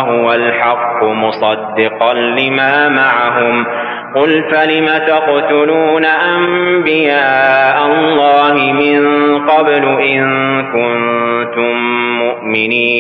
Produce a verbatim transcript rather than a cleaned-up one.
وهو الحق مصدقا لما معهم قل فلم تقتلون أنبياء الله من قبل إن كنتم مؤمنين